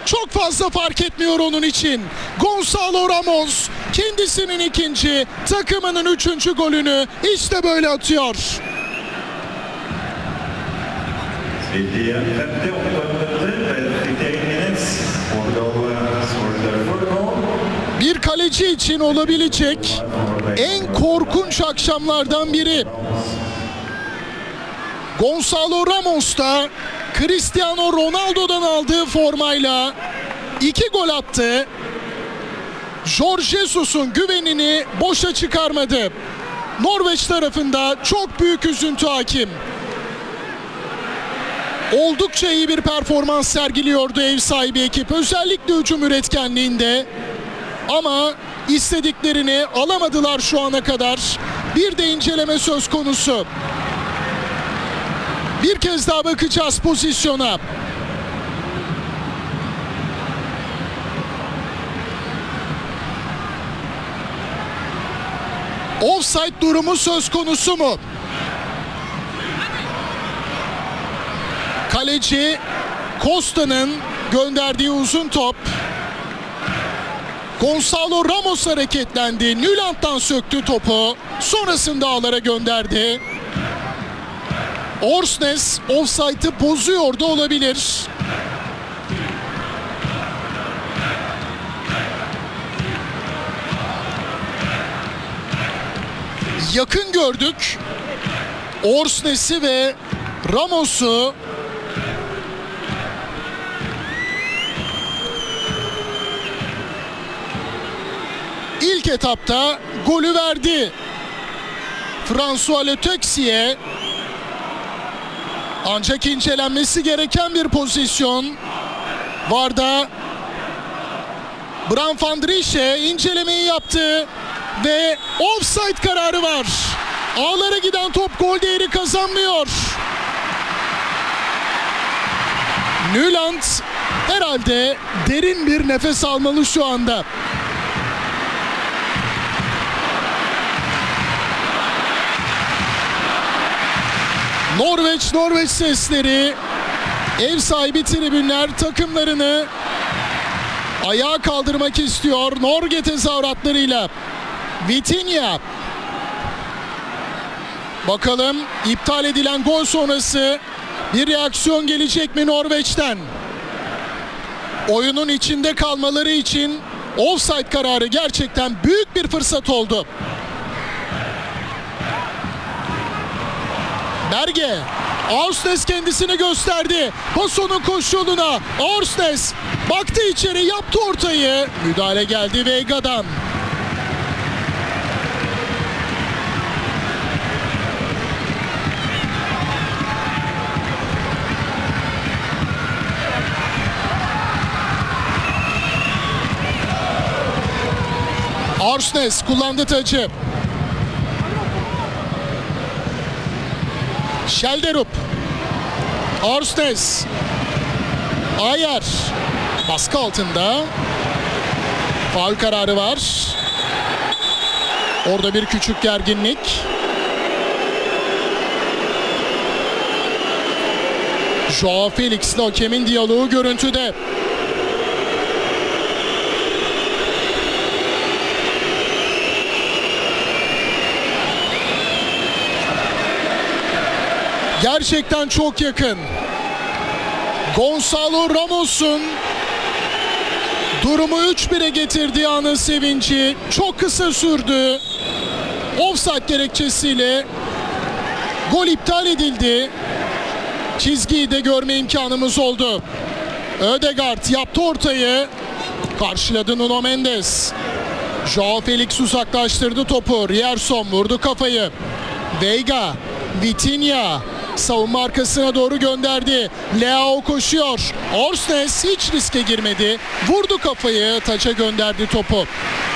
Çok fazla fark etmiyor onun için. Gonçalo Ramos kendisinin ikinci, takımının üçüncü golünü işte böyle atıyor. Bir kaleci için olabilecek en korkunç akşamlardan biri. Gonçalo Ramos da Cristiano Ronaldo'dan aldığı formayla 2 gol attı. Jorge Jesus'un güvenini boşa çıkarmadı. Norveç tarafında çok büyük üzüntü hakim. Oldukça iyi bir performans sergiliyordu ev sahibi ekip. Özellikle hücum üretkenliğinde. Ama istediklerini alamadılar şu ana kadar. Bir de inceleme söz konusu. Bir kez daha bakacağız pozisyona. Offside durumu söz konusu mu? Kaleci Costa'nın gönderdiği uzun top. Gonçalo Ramos hareketlendi. Nyland'dan söktü topu. Sonrasında ağlara gönderdi. Orsnes offside'ı bozuyor da olabilir. Yakın gördük Orsnes'i ve Ramos'u. İlk etapta golü verdi François Le Texier. Ancak incelenmesi gereken bir pozisyon. VAR'da Bram van Driesche incelemeyi yaptı ve offside kararı var. Ağlara giden top gol değeri kazanmıyor. Nyland herhalde derin bir nefes almalı şu anda. Norveç sesleri, ev sahibi tribünler takımlarını ayağa kaldırmak istiyor Norge tezahüratlarıyla. Vitinha. Bakalım iptal edilen gol sonrası bir reaksiyon gelecek mi Norveç'ten? Oyunun içinde kalmaları için offside kararı gerçekten büyük bir fırsat oldu. Berge. Orsnes kendisini gösterdi. Pasonun koşu yoluna. Orsnes baktı içeri, yaptı ortayı. Müdahale geldi Veiga'dan. Orsnes kullandı tacı. Schelderup. Orsnes. Ayer. Baskı altında. Faul kararı var. Orada bir küçük gerginlik. Joao Felix'le hakemin diyaloğu görüntüde. Gerçekten çok yakın. Gonçalo Ramos'un durumu 3-1'e getirdiği anın sevinci çok kısa sürdü. Offside gerekçesiyle gol iptal edildi. Çizgiyi de görme imkanımız oldu. Ödegaard yaptı ortayı. Karşıladı Nuno Mendes. Joao Felix uzaklaştırdı topu. Rierson vurdu kafayı. Veiga. Vitinha. Savunma arkasına doğru gönderdi. Leao koşuyor. Orsnes hiç riske girmedi. Vurdu kafayı. Taça gönderdi topu.